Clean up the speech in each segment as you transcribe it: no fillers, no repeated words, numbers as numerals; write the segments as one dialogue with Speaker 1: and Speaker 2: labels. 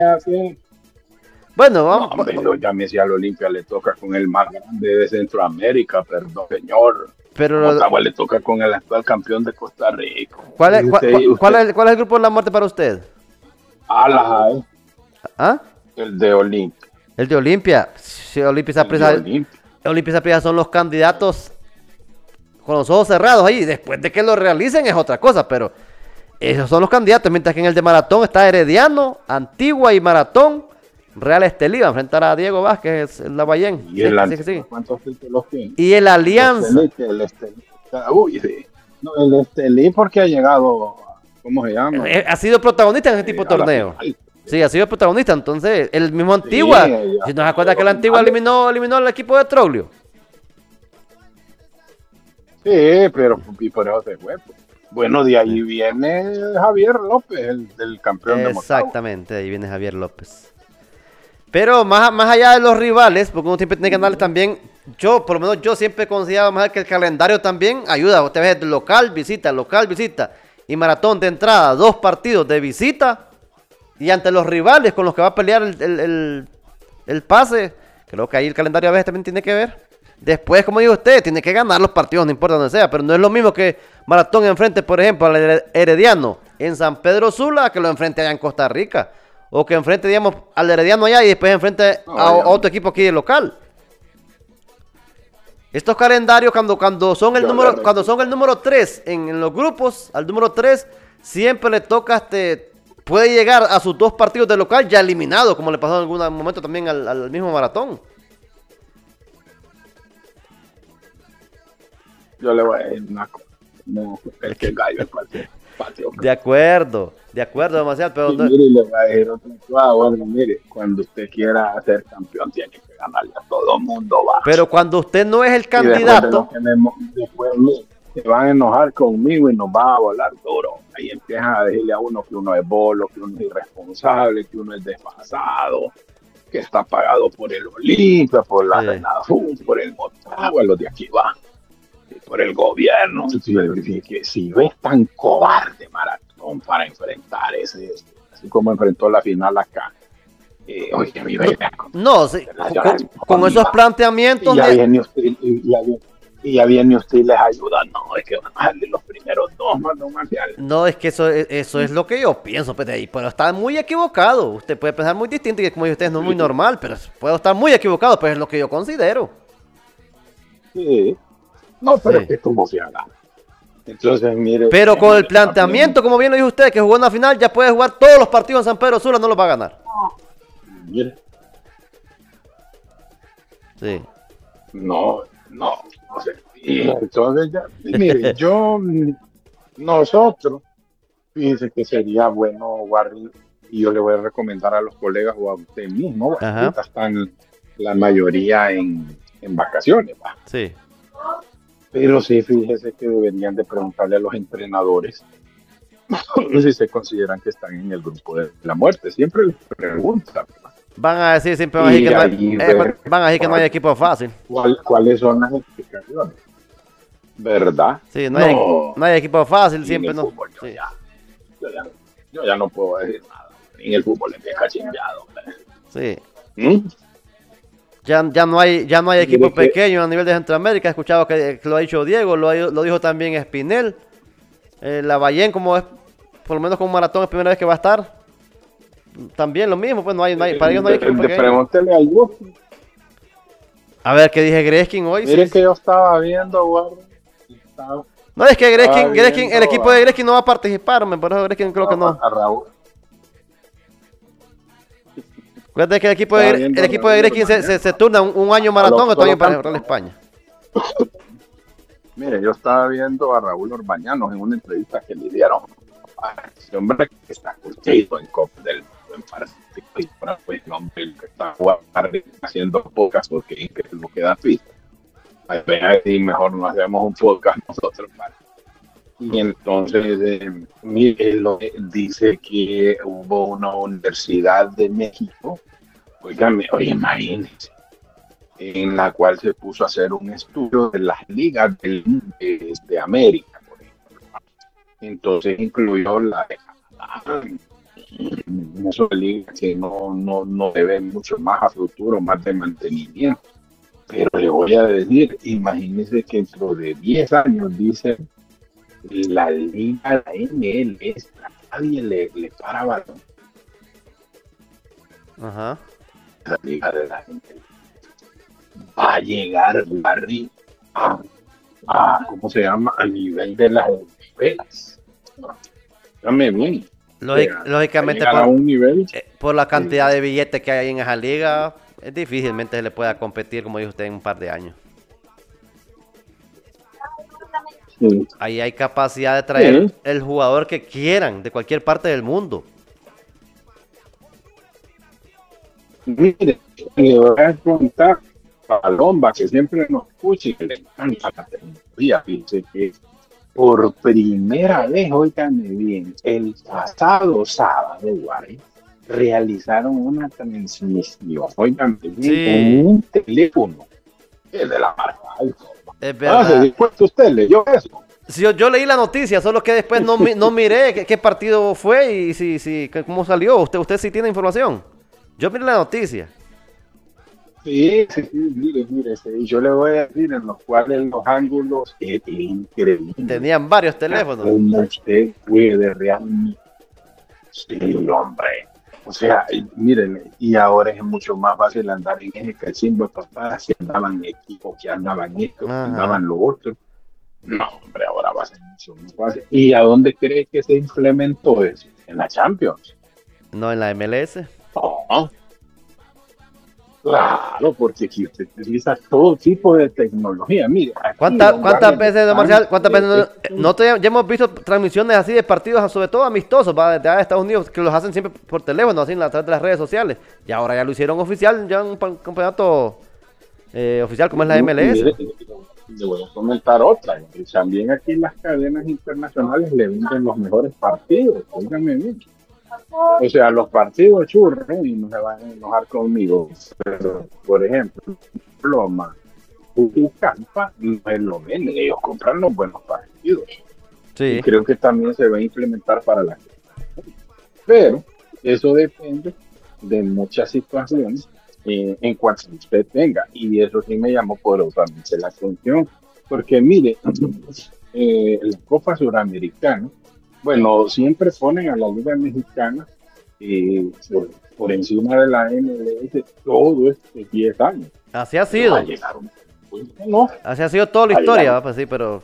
Speaker 1: así.
Speaker 2: Bueno,
Speaker 1: No,
Speaker 2: vamos.
Speaker 1: hombre, ya Messi al Olimpia le toca con el más grande de Centroamérica, perdón, señor. Como
Speaker 2: Pero,
Speaker 1: Tagua le toca con el actual campeón de Costa Rica.
Speaker 2: ¿cuál es,
Speaker 1: Y
Speaker 2: cuál,
Speaker 1: usted,
Speaker 2: cuál
Speaker 1: usted,
Speaker 2: es, cuál es el grupo de la muerte para usted?
Speaker 1: ala,
Speaker 2: ¿Ah?
Speaker 1: el de Olimpia,
Speaker 2: El de Olimpia. Sí, Olimpia y
Speaker 1: el de
Speaker 2: Saprissa.
Speaker 1: Olimpia.
Speaker 2: Olimpia y Saprissa son los candidatos con los ojos cerrados ahí. Después de que lo realicen es otra cosa, pero esos son los candidatos. Mientras que en el de Maratón está Herediano, Antigua y Maratón. Real Estelí va a enfrentar a Diego Vázquez, el Lavallén.
Speaker 1: Y
Speaker 2: Sí,
Speaker 1: el
Speaker 2: sí, sí.
Speaker 1: ¿cuántos títulos tiene?
Speaker 2: Y el
Speaker 1: El
Speaker 2: Alianza.
Speaker 1: Estelí, que el Estelí. Uy, sí. No, el Estelí porque ha llegado, ¿cómo se llama?
Speaker 2: Ha sido protagonista en ese tipo de
Speaker 1: A la
Speaker 2: torneo.
Speaker 1: final.
Speaker 2: Sí, ha sido protagonista. Entonces, el mismo
Speaker 1: Sí,
Speaker 2: Antigua.
Speaker 1: ya
Speaker 2: Si nos
Speaker 1: está
Speaker 2: acuerda que
Speaker 1: llegó
Speaker 2: el
Speaker 1: a
Speaker 2: Antigua
Speaker 1: finales.
Speaker 2: eliminó al equipo de Troglio.
Speaker 1: Sí, pero y por eso se fue, pues. Bueno, de
Speaker 2: Sí.
Speaker 1: ahí viene Javier López, el del campeón de Motagua.
Speaker 2: Exactamente, ahí viene Javier López. Pero más allá de los rivales, porque uno siempre tiene que ganarle también, por lo menos yo siempre he considerado más que el calendario también ayuda. Usted ve local, visita. Y maratón de entrada, 2 partidos de visita. Y ante los rivales con los que va a pelear el pase, creo que ahí el calendario a veces también tiene que ver. Después, como dijo usted, tiene que ganar los partidos, no importa donde sea. Pero no es lo mismo que Maratón enfrente, por ejemplo, al Herediano en San Pedro Sula, que lo enfrente allá en Costa Rica. O que enfrente, digamos, al Herediano allá y después enfrente a
Speaker 1: No, ya,
Speaker 2: otro equipo aquí de local. Estos calendarios,
Speaker 1: yo le
Speaker 2: cuando son el número 3 en los grupos, al número 3 siempre le toca, puede llegar a sus 2 partidos de local ya eliminado, como le pasó en algún momento también al mismo Maratón.
Speaker 1: yo le voy a decir una cosa. No, el que gallo es patio.
Speaker 2: De acuerdo, demasiado, pero
Speaker 1: Y
Speaker 2: no,
Speaker 1: mire, le voy a decir otra cosa. Bueno, mire, cuando usted quiera ser campeón, tiene que ganarle a todo mundo, va.
Speaker 2: pero cuando usted no es el
Speaker 1: Y después de lo
Speaker 2: candidato,
Speaker 1: que después se van a enojar conmigo y nos van a volar duro. Ahí empiezan a decirle a uno que uno es bolo, que uno es irresponsable, que uno es desfasado, que está pagado por el Olimpia, por la
Speaker 2: sí.
Speaker 1: Renafún, por el Motagua, los de aquí va, y por el gobierno. Si ves tan cobarde Maratón para enfrentar así como enfrentó la final acá, oye, mi
Speaker 2: No,
Speaker 1: bella,
Speaker 2: no, sí, con esos
Speaker 1: y
Speaker 2: planteamientos,
Speaker 1: ya viene usted, y ya viene usted y les ayuda. No, es que van a darle los primeros dos, mano Marcial.
Speaker 2: no, es que eso es lo que yo pienso, pero está muy equivocado. Usted puede pensar muy distinto y como dice usted, no es muy normal, pero puedo estar muy equivocado, pero es lo que yo considero.
Speaker 1: Sí. No, pero es
Speaker 2: Sí.
Speaker 1: que como se haga. Entonces, mire,
Speaker 2: Pero con el
Speaker 1: también,
Speaker 2: planteamiento, como bien lo dijo usted, que jugó en la final, ya puede jugar todos los partidos en San Pedro Sula, no los va a ganar.
Speaker 1: mire,
Speaker 2: Sí.
Speaker 1: no, o sea, y entonces ya, mire, nosotros, fíjese que sería bueno, Warren, y yo le voy a recomendar a los colegas o a usted mismo, bueno,
Speaker 2: Ajá.
Speaker 1: ahorita están la mayoría en vacaciones, ¿va?
Speaker 2: Sí.
Speaker 1: Pero sí, fíjese que deberían de preguntarle a los entrenadores si se consideran que están en el grupo de la muerte. Siempre les preguntan, ¿verdad?
Speaker 2: Van a decir, siempre
Speaker 1: Y ahí ver
Speaker 2: van a decir que no hay equipo fácil.
Speaker 1: cuáles son las explicaciones. ¿Verdad?
Speaker 2: Sí,
Speaker 1: No,
Speaker 2: no hay equipo fácil,
Speaker 1: y en
Speaker 2: siempre
Speaker 1: el
Speaker 2: no.
Speaker 1: fútbol
Speaker 2: Sí.
Speaker 1: yo ya no puedo decir nada. En el fútbol es vieja chingado.
Speaker 2: Sí.
Speaker 1: ¿Mm?
Speaker 2: Ya no hay
Speaker 1: Mire
Speaker 2: equipo
Speaker 1: que
Speaker 2: pequeño a nivel de Centroamérica. He escuchado que lo ha dicho Diego, lo dijo también Espinel. Lavallén, como es, por lo menos con Maratón es primera vez que va a estar. También lo mismo, pues para ellos no hay equipo pequeño.
Speaker 1: pregúntele al Gus.
Speaker 2: A ver qué dije Greskin hoy.
Speaker 1: Mire
Speaker 2: Sí.
Speaker 1: que yo estaba viendo, Warren, estaba,
Speaker 2: No, es que
Speaker 1: estaba
Speaker 2: El
Speaker 1: viendo
Speaker 2: equipo de Greskin no va a participar, por eso Greskin creo que no.
Speaker 1: a Raúl.
Speaker 2: Acuérdate que
Speaker 1: Estaba viendo
Speaker 2: el
Speaker 1: a
Speaker 2: equipo de
Speaker 1: Raúl
Speaker 2: Greskin
Speaker 1: Orbañanos,
Speaker 2: se turna un año
Speaker 1: a
Speaker 2: Maratón
Speaker 1: los
Speaker 2: o todavía para
Speaker 1: colocamos.
Speaker 2: España.
Speaker 1: Mire, yo estaba viendo a Raúl Orbañanos en una entrevista que le dieron a ese hombre que está curtido en Copa del Mundo en Participar, pues el hombre que está haciendo podcast porque es lo que da pista. Ahí ven ahí, mejor no hacemos un podcast nosotros. Para. Y entonces, mire, él dice que hubo una universidad de México, oye, imagínense, en la cual se puso a hacer un estudio de las ligas de América, por ejemplo. Entonces incluyó la de Canadá, Eso de liga que no debe mucho más a futuro, más de mantenimiento. Pero le voy a decir, imagínese que dentro de 10 años, dice la liga, la MLS, nadie le para balón.
Speaker 2: Ajá.
Speaker 1: La liga de la MLS va a llegar, Barry, ¿cómo se llama? A nivel de las Olympics. Dame bien.
Speaker 2: Lógicamente,
Speaker 1: a un nivel.
Speaker 2: por la cantidad de billetes que hay en esa liga, es difícilmente se le pueda competir, como dijo usted, en un par de años.
Speaker 1: Sí.
Speaker 2: Ahí hay capacidad de traer el jugador que quieran, de cualquier parte del mundo.
Speaker 1: Mire, le voy a preguntar a Lomba, que siempre nos escucha y que le encanta la tecnología. Dice que por primera vez, óigame bien, el pasado sábado, Guay, realizaron una transmisión, óigame bien, con un teléfono, el de la marca iPhone.
Speaker 2: Es verdad.
Speaker 1: Después usted leyó eso.
Speaker 2: Sí, yo leí la noticia, solo que después no miré qué partido fue y cómo salió. Usted sí tiene información. Yo miré la noticia.
Speaker 1: Sí, mire, sí, yo le voy a decir en los cuales los ángulos es increíble.
Speaker 2: Tenían varios teléfonos.
Speaker 1: Como usted puede realmente. Sí, hombre. O sea, miren, y ahora es mucho más fácil andar en ese cachimbo, papá, que andaban equipos, que andaban esto, que andaban lo otro. No, hombre, ahora va a ser mucho más fácil. ¿Y a dónde cree que se implementó eso? ¿En la Champions?
Speaker 2: No, en la MLS.
Speaker 1: No. Claro, porque aquí usted utiliza todo tipo de tecnología. Mire,
Speaker 2: ¿Cuántas veces, don Marcial, ya hemos visto transmisiones así de partidos, sobre todo amistosos, ¿va? Desde Estados Unidos, que los hacen siempre por teléfono, así a través de las redes sociales. Y ahora ya lo hicieron oficial, ya un campeonato oficial como es la MLS.
Speaker 1: Le voy a comentar otra. También aquí las cadenas internacionales le venden los mejores partidos. Óigame bien. O sea, los partidos churros, y no se van a enojar conmigo, pero, por ejemplo, Loma, Campa, no es lo venden, ellos compran los buenos partidos.
Speaker 2: Sí.
Speaker 1: Y creo que también se va a implementar para la gente. Pero eso depende de muchas situaciones en cuanto usted tenga. Y eso sí me llamó poderosamente la atención, porque mire, la Copa Suramericana, bueno, siempre ponen a la Liga Mexicana por encima de la MLS todo estos 10 años.
Speaker 2: Así ha sido. Así ha sido toda la historia, pues sí, pero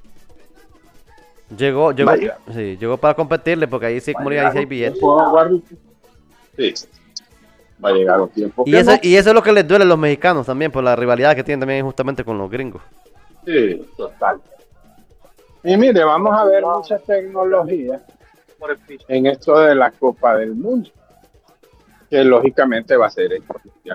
Speaker 2: llegó para competirle, porque ahí sí, como ahí sí hay billetes.
Speaker 1: Sí, va a llegar un tiempo.
Speaker 2: Y eso es lo que les duele a los mexicanos también, por la rivalidad que tienen también justamente con los gringos.
Speaker 1: Sí, total. Y mire, vamos a ver muchas tecnologías en esto de la Copa del Mundo, que lógicamente va a ser esto.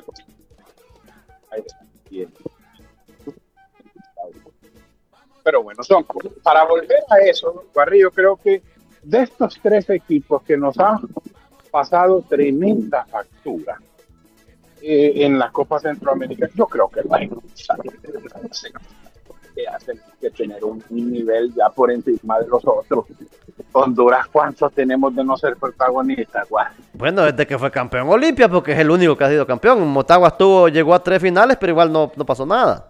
Speaker 1: Pero bueno, para volver a eso, Barrio, creo que de estos 3 equipos que nos han pasado tremenda factura en la Copa Centroamérica, yo creo que va a que hacen que tener un nivel ya por encima de los otros. Honduras, ¿cuántos tenemos de no ser protagonistas?
Speaker 2: Bueno, desde que fue campeón Olimpia, porque es el único que ha sido campeón. Motagua llegó a 3 finales, pero igual no pasó nada.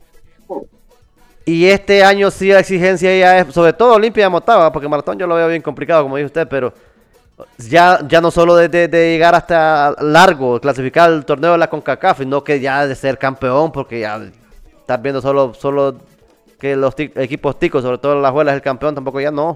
Speaker 2: Y este año sí la exigencia ya es, sobre todo Olimpia y Motagua, porque Maratón yo lo veo bien complicado, como dice usted, pero ya no solo de llegar hasta largo, clasificar el torneo de la CONCACAF, sino que ya de ser campeón, porque ya estar viendo solo que los equipos ticos, sobre todo las Juelas, el campeón, tampoco ya no.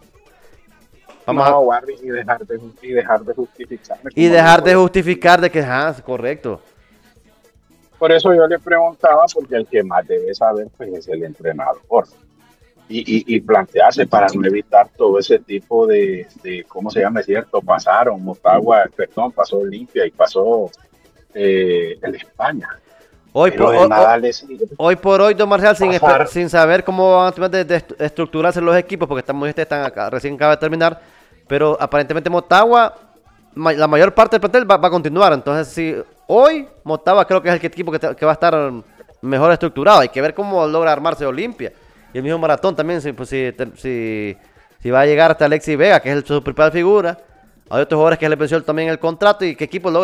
Speaker 1: Y dejar de justificar.
Speaker 2: Y dejar de justificar de que, correcto.
Speaker 1: Por eso yo le preguntaba, porque el que más debe saber pues, es el entrenador. Y plantearse para no evitar todo ese tipo de ¿cómo se llama? Es cierto, pasó Olimpia y pasó en España.
Speaker 2: Hoy por hoy, don Marcial, sin saber cómo van a estructurarse los equipos, porque están acá, recién acaba de terminar, pero aparentemente Motagua, la mayor parte del plantel va a continuar. Entonces, si hoy Motagua creo que es el equipo que va a estar mejor estructurado, hay que ver cómo logra armarse Olimpia. Y el mismo Maratón también, si va a llegar hasta Alexis Vega, que es su principal figura, Hay otros jugadores que les venció también el contrato y qué equipo logra